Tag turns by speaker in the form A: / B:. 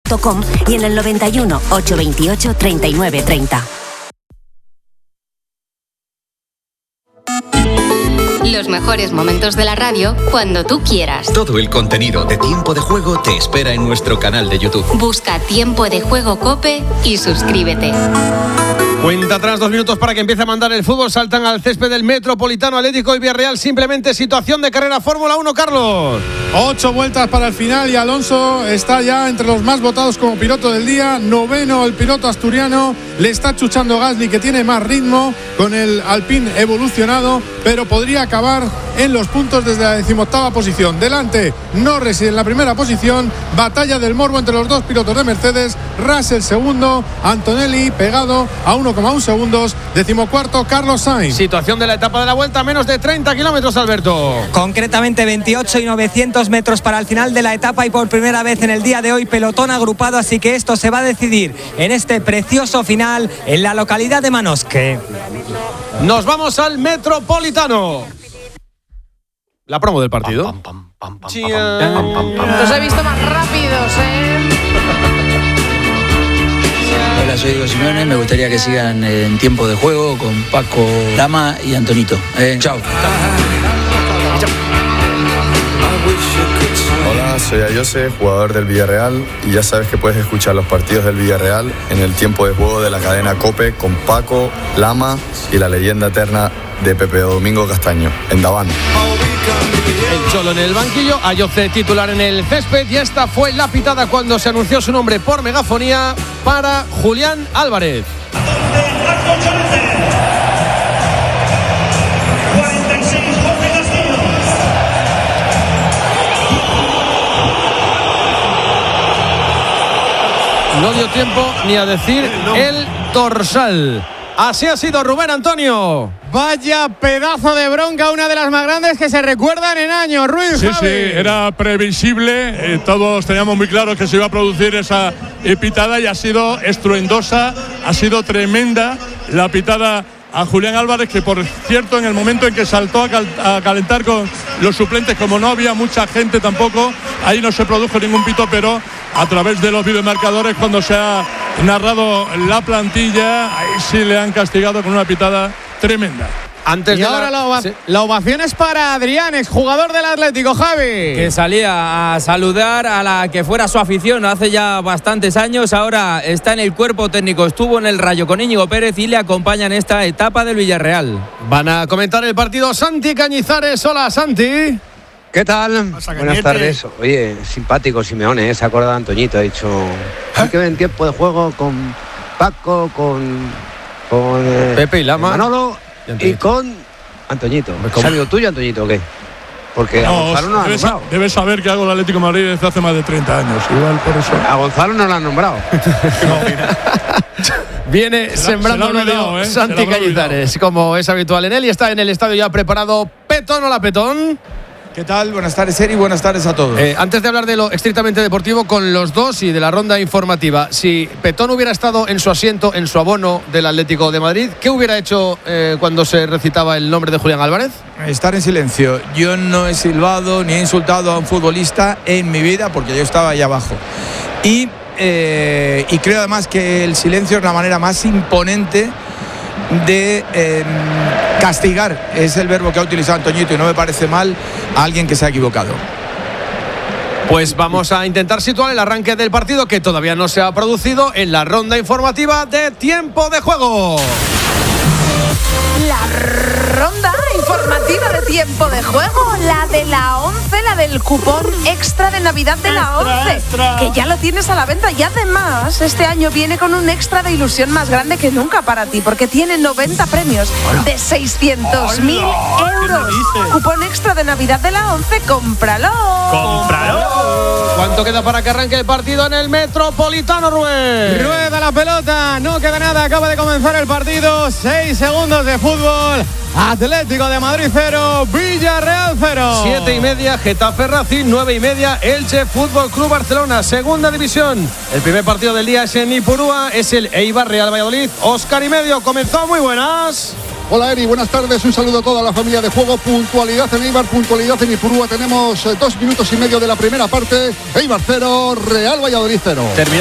A: bepeilama.com y en el 91 828 39 30.
B: Los mejores momentos de la radio cuando tú quieras.
C: Todo el contenido de Tiempo de Juego te espera en nuestro canal de YouTube.
B: Busca Tiempo de Juego COPE y suscríbete.
D: Cuenta atrás 2 minutos para que empiece a mandar el fútbol. Saltan al césped del Metropolitano, Atlético y Villarreal. Simplemente situación de carrera Fórmula 1, Carlos.
E: 8 vueltas para el final y Alonso está ya entre los más votados como piloto del día. 9º el piloto asturiano. Le está chuchando Gasly, que tiene más ritmo con el Alpine evolucionado, pero podría acabar en los puntos desde la 18ª posición. Delante Norris en la primera posición. Batalla del morbo entre los dos pilotos de Mercedes. Russell segundo, Antonelli pegado a 1,1 segundos. 14º Carlos Sainz.
D: Situación de la etapa de la vuelta, menos de 30 kilómetros, Alberto.
F: Concretamente 28 y 900 metros para el final de la etapa, y por primera vez en el día de hoy pelotón agrupado, así que esto se va a decidir en este precioso final en la localidad de Manosque.
D: Nos vamos al Metropolitano. La promo del partido.
G: Los he visto más rápidos,
H: Hola, soy Diego Simeone. Me gustaría que sigan en Tiempo de Juego con Paco, Lama y Antonito. Chao.
I: Hola, soy Ayose, jugador del Villarreal, y ya sabes que puedes escuchar los partidos del Villarreal en el Tiempo de Juego de la cadena COPE con Paco, Lama y la leyenda eterna de Pepe Domingo Castaño, en Daván.
D: El Cholo en el banquillo, Ayose titular en el césped, y esta fue la pitada cuando se anunció su nombre por megafonía para Julián Álvarez. No dio tiempo ni a decir el dorsal. Así ha sido, Rubén Antonio.
J: Vaya pedazo de bronca, una de las más grandes que se recuerdan en años. Ruiz,
E: Sí,
J: Javi.
E: era previsible. Todos teníamos muy claro que se iba a producir esa pitada, y ha sido estruendosa, ha sido tremenda la pitada a Julián Álvarez, que por cierto en el momento en que saltó a calentar con los suplentes, como no había mucha gente tampoco, ahí no se produjo ningún pito, pero a través de los videomarcadores, cuando se ha narrado la plantilla, ahí sí le han castigado con una pitada tremenda.
J: Y ahora la ovación es para Adrián, exjugador del Atlético, Javi.
K: Que salía a saludar a la que fuera su afición hace ya bastantes años. Ahora está en el cuerpo técnico, estuvo en el Rayo con Íñigo Pérez y le acompaña en esta etapa del Villarreal.
D: Van a comentar el partido Santi Cañizares. Hola, Santi.
L: ¿Qué tal? Buenas tardes. Oye, simpático Simeone, se acuerda de Antoñito, ha dicho, hay que ver en Tiempo de Juego con Paco, con
D: Pepe y Lama,
L: Manolo y con Antoñito. ¿Es amigo tuyo, Antoñito, o qué? Porque a Gonzalo no lo han nombrado.
E: Debes saber que hago el Atlético de Madrid desde hace más de 30 años, igual por eso.
L: A Gonzalo no lo han nombrado.
D: Viene sembrando un odio Santi Cañizares, como es habitual en él, y está en el estadio ya preparado Petón. Hola, Petón.
M: ¿Qué tal? Buenas tardes, Eri, buenas tardes a todos.
D: Antes de hablar de lo estrictamente deportivo con los dos y de la ronda informativa, si Petón hubiera estado en su asiento, en su abono del Atlético de Madrid, ¿qué hubiera hecho cuando se recitaba el nombre de Julián Álvarez?
M: Estar en silencio. Yo no he silbado ni he insultado a un futbolista en mi vida, porque yo estaba ahí abajo. Y creo además que el silencio es la manera más imponente de castigar, es el verbo que ha utilizado Antoñito, y no me parece mal a alguien que se ha equivocado.
D: Pues vamos a intentar situar el arranque del partido, que todavía no se ha producido, en la ronda informativa de Tiempo de Juego.
G: La ronda informativa de Tiempo de Juego, la de la 11, la del cupón extra de Navidad de la 11, que ya lo tienes a la venta, y además este año viene con un extra de ilusión más grande que nunca para ti, porque tiene 90 premios de 600.000 euros. Cupón extra de Navidad de la 11, cómpralo.
D: ¿Cuánto queda para que arranque el partido en el Metropolitano, Rubén?
J: Rueda la pelota, no queda nada, acaba de comenzar el partido. 6 segundos de fútbol. Atlético de Madrid 0, Villarreal 0.
D: 7:30, Getafe Racing. 9:30, Elche Fútbol Club Barcelona, segunda división. El primer partido del día es en Ipurúa, es el Eibar Real Valladolid. Oscar y medio, comenzó, muy buenas.
N: Hola, Eri, buenas tardes, un saludo a toda la familia de juego. Puntualidad en Eibar, puntualidad en Ipurúa. Tenemos 2 minutos y medio de la primera parte. Eibar 0, Real Valladolid 0.